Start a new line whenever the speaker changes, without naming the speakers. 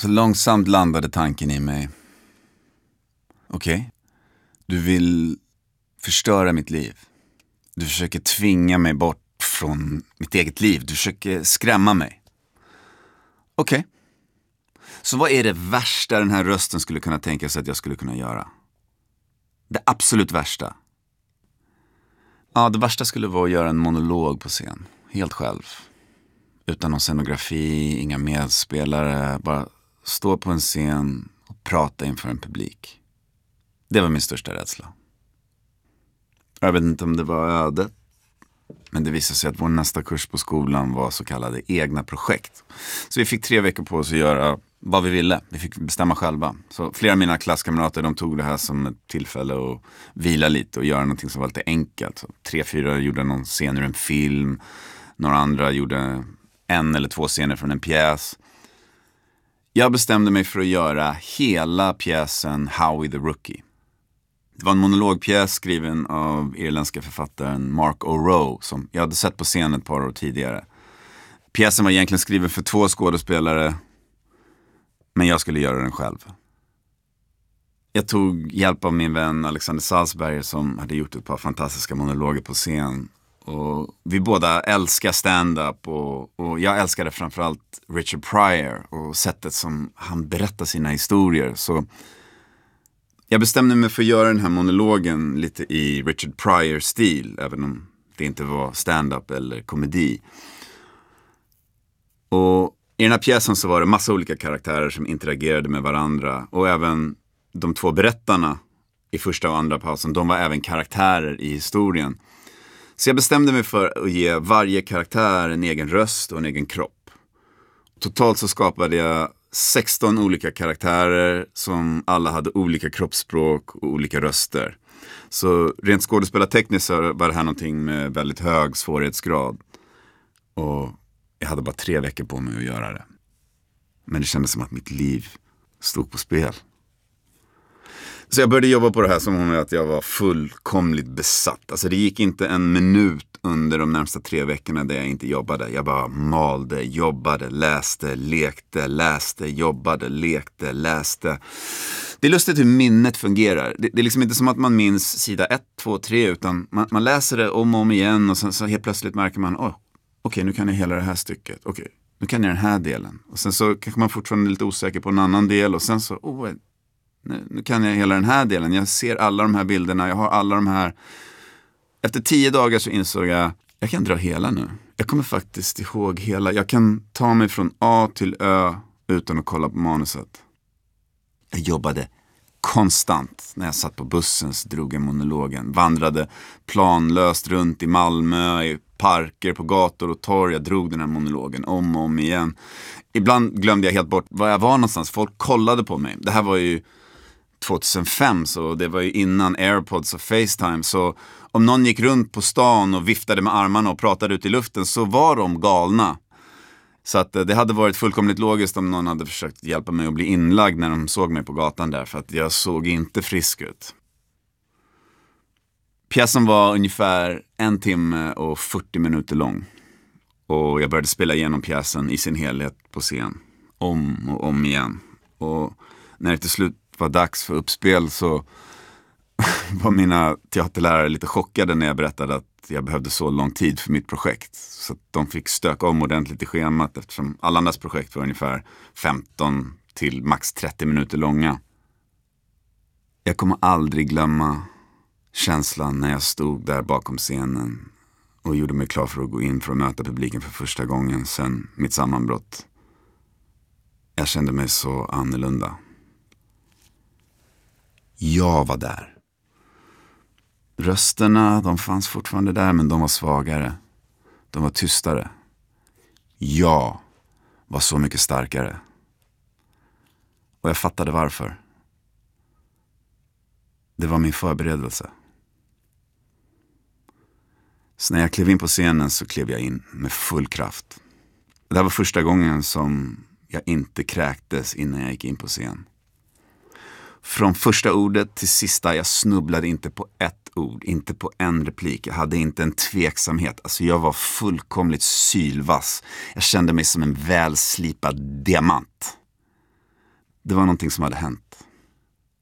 Så långsamt landade tanken i mig. Okej, du vill förstöra mitt liv. Du försöker tvinga mig bort från mitt eget liv. Du försöker skrämma mig. Okej. Så vad är det värsta den här rösten skulle kunna tänka sig att jag skulle kunna göra? Det absolut värsta. Ja, det värsta skulle vara att göra en monolog på scen. Helt själv. Utan någon scenografi, inga medspelare. Bara stå på en scen och prata inför en publik. Det var min största rädsla. Jag vet inte om det var ödet. Men det visade sig att vår nästa kurs på skolan var så kallade egna projekt. Så vi fick 3 veckor på oss att göra vad vi ville. Vi fick bestämma själva. Så flera av mina klasskamrater, de tog det här som ett tillfälle att vila lite och göra någonting som var lite enkelt. Så 3-4 gjorde någon scen ur en film. Några andra gjorde 1 eller 2 scener från en pjäs. Jag bestämde mig för att göra hela pjäsen Howie the Rookie. Det var en monologpjäs skriven av irländska författaren Mark O'Rourke som jag hade sett på scen ett par år tidigare. Pjäsen var egentligen skriven för 2 skådespelare, men jag skulle göra den själv. Jag tog hjälp av min vän Alexander Salzberger som hade gjort ett par fantastiska monologer på scen. Och vi båda älskar stand-up och jag älskade framförallt Richard Pryor och sättet som han berättar sina historier. Så jag bestämde mig för att göra den här monologen lite i Richard Pryor-stil, även om det inte var stand-up eller komedi. Och i den här pjäsen så var det massa olika karaktärer som interagerade med varandra. Och även de 2 berättarna i första och andra pausen, de var även karaktärer i historien. Så jag bestämde mig för att ge varje karaktär en egen röst och en egen kropp. Totalt så skapade jag 16 olika karaktärer som alla hade olika kroppsspråk och olika röster. Så rent skådespelartekniskt så var det här någonting med väldigt hög svårighetsgrad. Och jag hade bara 3 veckor på mig att göra det. Men det kändes som att mitt liv stod på spel. Så jag började jobba på det här som om att jag var fullkomligt besatt. Alltså det gick inte en minut under de närmsta 3 veckorna där jag inte jobbade. Jag bara malde, jobbade, läste, lekte, läste, jobbade, lekte, läste. Det är lustigt hur minnet fungerar. Det är liksom inte som att man minns sida 1, 2, 3 utan man läser det om och om igen och sen så helt plötsligt märker man okej, nu kan jag hela det här stycket. Okej, nu kan jag den här delen. Och sen så kanske man fortfarande är lite osäker på en annan del och sen så nu kan jag hela den här delen. Jag ser alla de här bilderna. Jag har alla de här. Efter 10 dagar så insåg jag kan dra hela nu. Jag kommer faktiskt ihåg hela. Jag kan ta mig från A till Ö utan att kolla på manuset. Jag jobbade konstant när jag satt på bussen så drog jag monologen. Vandrade planlöst runt i Malmö, i parker, på gator och torg. Jag drog den här monologen om och om igen. Ibland glömde jag helt bort var jag var någonstans. Folk kollade på mig. Det här var ju 2005 så det var ju innan AirPods och FaceTime så om någon gick runt på stan och viftade med armarna och pratade ut i luften så var de galna. Så att det hade varit fullkomligt logiskt om någon hade försökt hjälpa mig att bli inlagd när de såg mig på gatan där för att jag såg inte frisk ut. Pjäsen var ungefär 1 timme och 40 minuter lång och jag började spela igenom pjäsen i sin helhet på scen om och om igen och när det till slut var dags för uppspel så var mina teaterlärare lite chockade när jag berättade att jag behövde så lång tid för mitt projekt. Så att de fick stöka om ordentligt i schemat eftersom alla andras projekt var ungefär 15 till max 30 minuter långa. Jag kommer aldrig glömma känslan när jag stod där bakom scenen och gjorde mig klar för att gå in för att möta publiken för första gången sedan mitt sammanbrott. Jag kände mig så annorlunda. Jag var där. Rösterna, de fanns fortfarande där men de var svagare. De var tystare. Jag var så mycket starkare. Och jag fattade varför. Det var min förberedelse. Så när jag klev in på scenen så klev jag in med full kraft. Det här var första gången som jag inte kräktes innan jag gick in på scen. Från första ordet till sista, jag snubblade inte på ett ord, inte på en replik. Jag hade inte en tveksamhet. Alltså jag var fullkomligt sylvass. Jag kände mig som en välslipad diamant. det var någonting som hade hänt.